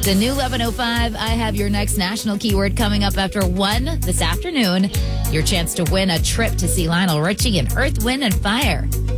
It's a new 11:05. I have your next national keyword coming up after 1 this afternoon. Your chance to win a trip to see Lionel Richie and Earth, Wind, and Fire.